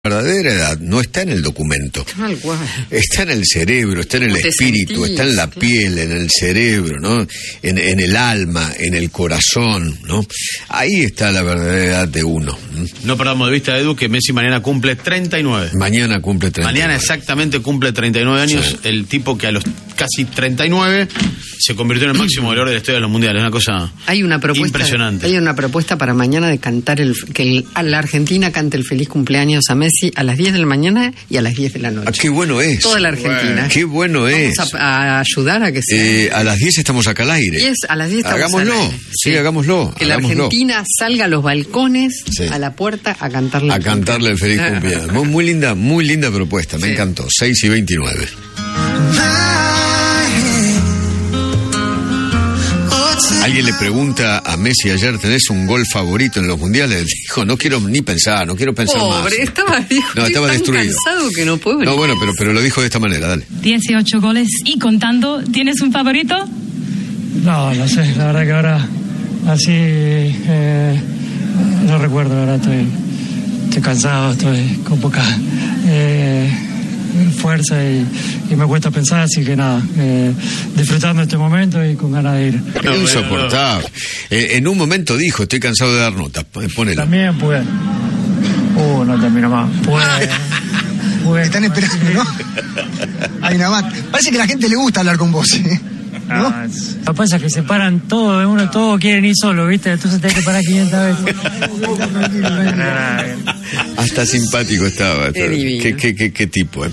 verdadera edad no está en el documento, está en el cerebro, está en el espíritu, está en la piel, en el cerebro, ¿no? En el alma, en el corazón, ¿no? Ahí está la verdadera edad de uno. No perdamos de vista, Edu, que Messi mañana cumple 39. Mañana cumple 39. Mañana exactamente cumple 39 años, sí. El tipo que a los casi 39 se convirtió en el máximo goleador de la historia de los mundiales. Una cosa impresionante. Hay una propuesta para mañana de cantar la Argentina cante el feliz cumpleaños a Messi a las 10 de la mañana y a las 10 de la noche. Ah, qué bueno es. Toda la Argentina. Qué bueno es. Vamos a ayudar a que sea. A las 10 estamos acá al aire. A las 10 estamos hagámoslo. al aire. Sí, hagámoslo. Que la Argentina salga a los balcones, sí, a la puerta a cantarle. A cantarle el feliz cumpleaños. Muy linda propuesta. Me encantó. 6:29. Alguien le pregunta a Messi ayer, ¿tenés un gol favorito en los mundiales? Dijo, no quiero ni pensar, no quiero pensar más. Pobre, estaba destruido. Cansado que no puedo. No, bueno, pero lo dijo de esta manera, dale. 18 goles y contando. ¿Tienes un favorito? No sé, la verdad que ahora así no recuerdo, la verdad estoy cansado, estoy con poca fuerza y me cuesta pensar, así que nada, disfrutando este momento y con ganas de ir. Insoportable. En un momento dijo, estoy cansado de dar notas, ponelo. También puede. No termino más. Puede. Están esperando, ¿no? Hay una más. Parece que a la gente le gusta hablar con vos, ¿eh? ¿No? Lo que pasa es que se paran todos, todos quieren ir solo, ¿viste? Entonces tenés que parar 500 veces. Hasta simpático estaba. Qué tipo,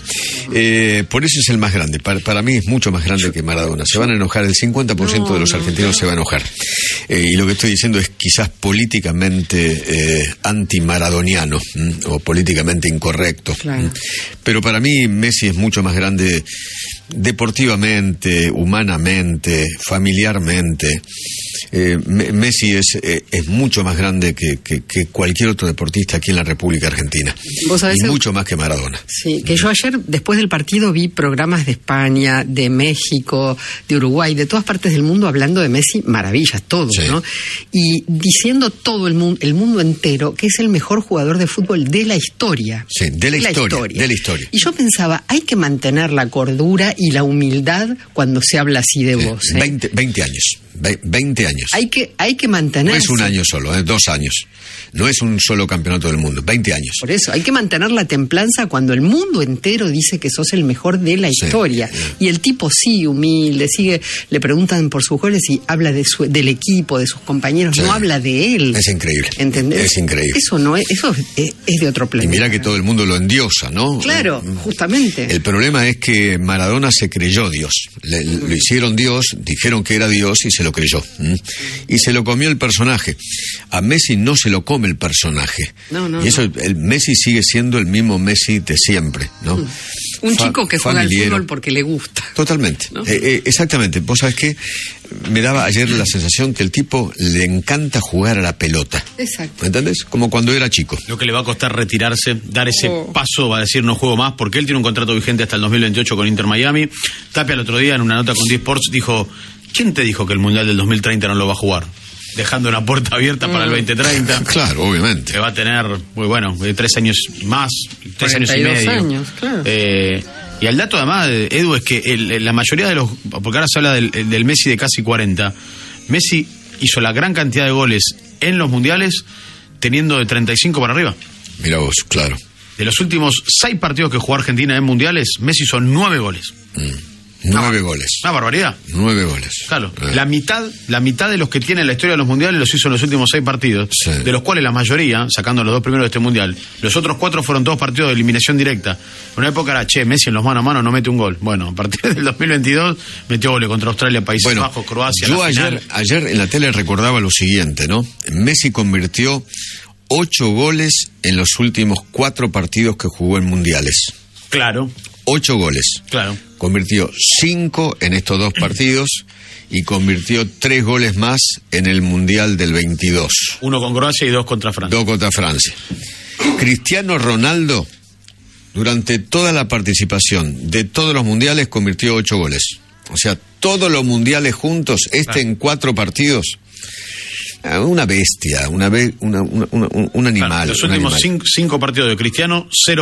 por eso es el más grande. Para mí es mucho más grande que Maradona. Se van a enojar, el 50% de los argentinos se va a enojar. Y lo que estoy diciendo es quizás políticamente antimaradoniano, o políticamente incorrecto. Claro. Pero para mí Messi es mucho más grande deportivamente, humanamente, familiarmente. Messi es mucho más grande que cualquier otro deportista aquí en la República Argentina. ¿Vos sabés? Y mucho más que Maradona. Sí, que yo ayer, después del partido, vi programas de España, de México, de Uruguay, de todas partes del mundo hablando de Messi, maravillas, todo, sí, ¿no? Y diciendo todo el mundo entero, que es el mejor jugador de fútbol de la historia. Sí, de la historia. Y yo pensaba, hay que mantener la cordura y la humildad cuando se habla así de vos. 20 años. 20 años. Hay que mantener. No es un año solo, 2 años. No es un solo campeonato del mundo, 20 años. Por eso, hay que mantener la templanza cuando el mundo entero dice que sos el mejor de la historia. Y el tipo sigue humilde, le preguntan por sus goles y habla del equipo, de sus compañeros, no habla de él. Es increíble. ¿Entendés? Es increíble. Eso es de otro planeta. Y mira que todo el mundo lo endiosa, ¿no? Claro, justamente. El problema es que Maradona se creyó Dios. Lo hicieron Dios, dijeron que era Dios y se lo creyó. Y se lo comió el personaje. A Messi no se lo come el personaje. No. Y eso, el Messi sigue siendo el mismo Messi de siempre, ¿no? Un chico que juega al fútbol porque le gusta. Totalmente. ¿No? Exactamente. Vos sabés que me daba ayer la sensación que el tipo le encanta jugar a la pelota. Exacto. ¿Entendés? Como cuando era chico. Lo que le va a costar retirarse, dar ese paso, va a decir no juego más, porque él tiene un contrato vigente hasta el 2028 con Inter Miami. Tapia el otro día en una nota con D-Sports dijo, ¿quién te dijo que el Mundial del 2030 no lo va a jugar? Dejando una puerta abierta para el 2030. Claro, obviamente. Que va a tener, muy bueno, 3 años más, 3 años y medio. Años, claro. Y el dato además, Edu, es que la mayoría de los, porque ahora se habla del Messi de casi 40, Messi hizo la gran cantidad de goles en los mundiales teniendo de 35 para arriba. Mira vos, claro. De los últimos 6 partidos que jugó Argentina en mundiales, Messi hizo 9 goles. 9 goles. Una barbaridad. 9 goles. Claro. La mitad de los que tienen la historia de los mundiales los hizo en los últimos 6 partidos, de los cuales la mayoría, sacando los 2 primeros de este mundial, los otros 4 fueron todos partidos de eliminación directa. En una época era, Messi en los mano a mano no mete un gol. Bueno, a partir del 2022 metió goles contra Australia, Países Bajos, Croacia. Yo ayer en la tele recordaba lo siguiente, ¿no? Messi convirtió 8 goles en los últimos 4 partidos que jugó en mundiales. Claro. 8 goles. Claro. Convirtió 5 en estos 2 partidos y convirtió 3 goles más en el Mundial del 22. 1 con Croacia y 2 contra Francia. 2 contra Francia. Cristiano Ronaldo, durante toda la participación de todos los mundiales, convirtió 8 goles. O sea, todos los mundiales juntos, en 4 partidos. Una bestia, un animal. Claro, los últimos 5 partidos de Cristiano, 0